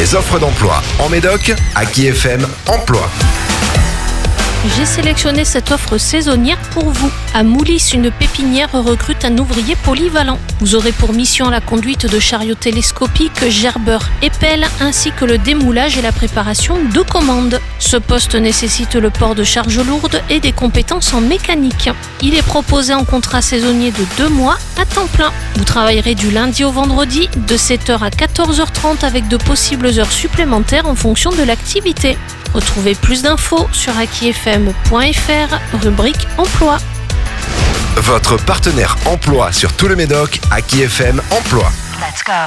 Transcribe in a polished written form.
Les offres d'emploi en Médoc, Aki FM Emploi. J'ai sélectionné cette offre saisonnière pour vous. À Moulis, une pépinière recrute un ouvrier polyvalent. Vous aurez pour mission la conduite de chariots télescopiques, gerbeurs et pelles, ainsi que le démoulage et la préparation de commandes. Ce poste nécessite le port de charges lourdes et des compétences en mécanique. Il est proposé en contrat saisonnier de 2 mois à temps plein. Vous travaillerez du lundi au vendredi de 7h à 14h30 avec de possibles heures supplémentaires en fonction de l'activité. Retrouvez plus d'infos sur akifm.fr, rubrique emploi. Votre partenaire emploi sur tout le Médoc, Aki FM Emploi. Let's go.